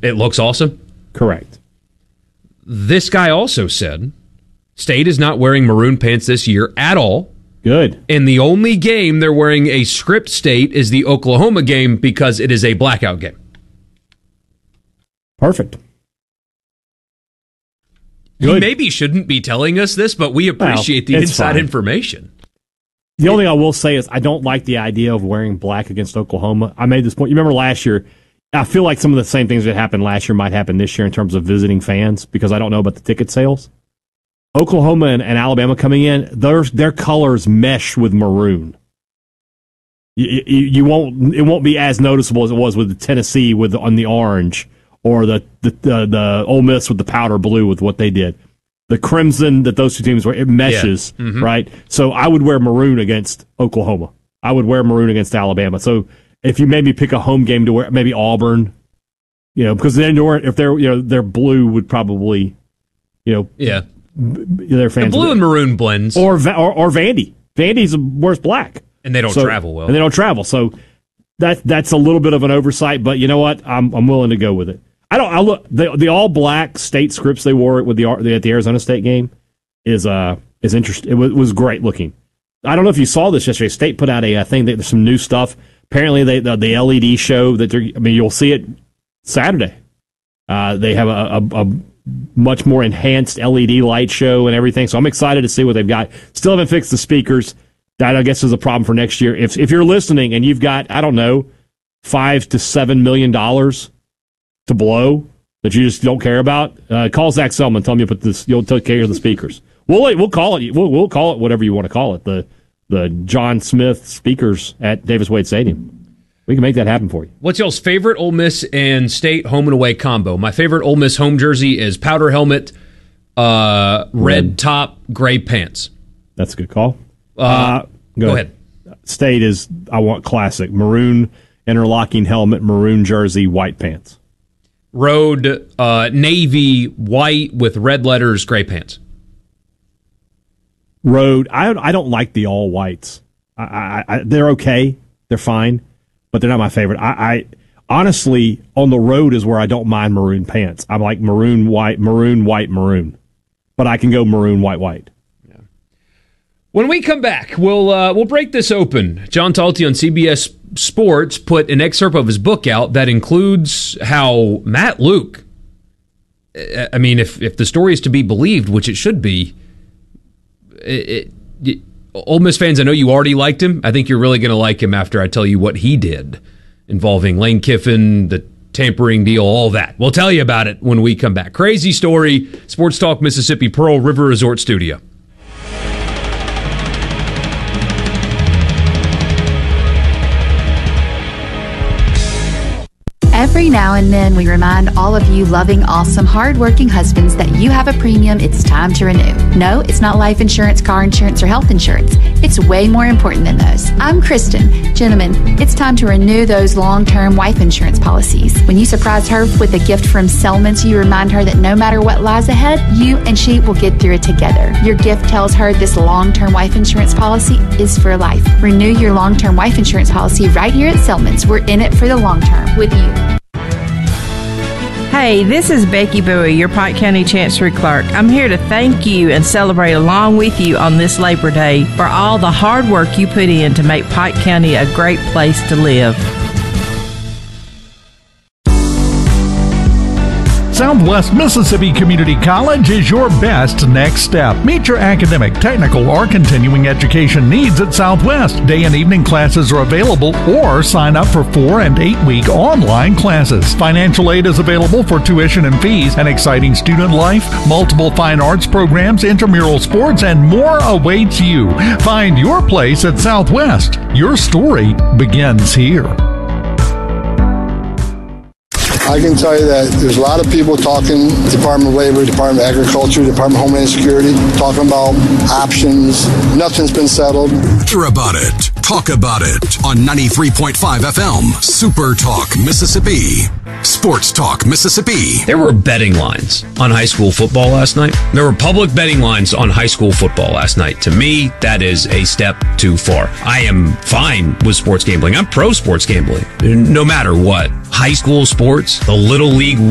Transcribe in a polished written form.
it looks awesome? Correct. This guy also said State is not wearing maroon pants this year at all. Good. And the only game they're wearing a script State is the Oklahoma game because it is a blackout game. Perfect. Good. He maybe shouldn't be telling us this, but we appreciate the inside information. The only thing I will say is I don't like the idea of wearing black against Oklahoma. I made this point. You remember last year, I feel like some of the same things that happened last year might happen this year in terms of visiting fans because I don't know about the ticket sales. Oklahoma and Alabama coming in, their colors mesh with maroon. It won't be as noticeable as it was with Tennessee on the orange or the Ole Miss with the powder blue with what they did. The crimson that those two teams were, it meshes, right? So I would wear maroon against Oklahoma. I would wear maroon against Alabama. So if you maybe pick a home game to wear, maybe Auburn, because then if their blue would probably, their fans. The blue and maroon blends, or Vandy. Vandy's wears black, and they don't travel well. And they don't travel, so that's a little bit of an oversight. But you know what? I'm willing to go with it. I look the all black State scripts they wore at the Arizona State game is interesting. It was great looking. I don't know if you saw this yesterday. State put out I think there's some new stuff. Apparently, the LED show that you'll see it Saturday. They have a much more enhanced LED light show and everything. So I'm excited to see what they've got. Still haven't fixed the speakers. That I guess is a problem for next year. If you're listening and you've got $5 to $7 million to blow that you just don't care about, call Zach Selman. Tell him you'll take care of the speakers. We'll call it. We'll call it whatever you want to call it. The John Smith speakers at Davis Wade Stadium. We can make that happen for you. What's y'all's favorite Ole Miss and State home and away combo? My favorite Ole Miss home jersey is powder helmet, red top, gray pants. That's a good call. Go ahead. State is, I want classic. Maroon interlocking helmet, maroon jersey, white pants. Road, navy, white with red letters, gray pants. Road, I don't like the all whites. They're okay. They're fine. But they're not my favorite. I honestly, on the road is where I don't mind maroon pants. I'm like maroon, white, maroon. But I can go maroon, white. Yeah. When we come back, we'll break this open. John Talty on CBS Sports put an excerpt of his book out that includes how Matt Luke, I mean, if the story is to be believed, which it should be, Ole Miss fans, I know you already liked him. I think you're really going to like him after I tell you what he did involving Lane Kiffin, the tampering deal, all that. We'll tell you about it when we come back. Crazy story. Sports Talk Mississippi, Pearl River Resort Studio. Every now and then, we remind all of you loving, awesome, hardworking husbands that you have a premium it's time to renew. No, it's not life insurance, car insurance, or health insurance. It's way more important than those. I'm Kristen. Gentlemen, it's time to renew those long-term wife insurance policies. When you surprise her with a gift from Selman's, you remind her that no matter what lies ahead, you and she will get through it together. Your gift tells her this long-term wife insurance policy is for life. Renew your long-term wife insurance policy right here at Selman's. We're in it for the long term with you. Hey, this is Becky Bowie, your Pike County Chancery Clerk. I'm here to thank you and celebrate along with you on this Labor Day for all the hard work you put in to make Pike County a great place to live. Southwest Mississippi Community College is your best next step. Meet your academic, technical, or continuing education needs at Southwest. Day and evening classes are available, or sign up for 4- and 8-week online classes. Financial aid is available for tuition and fees, an exciting student life, multiple fine arts programs, intramural sports, and more awaits you. Find your place at Southwest. Your story begins here. I can tell you that there's a lot of people talking, Department of Labor, Department of Agriculture, Department of Homeland Security, talking about options. Nothing's been settled. Hear about it. Talk about it on 93.5 FM, Super Talk Mississippi. Sports Talk Mississippi. There were betting lines on high school football last night. There were public betting lines on high school football last night. To me, that is a step too far. I am fine with sports gambling. I'm pro sports gambling, no matter what. High school sports, the Little League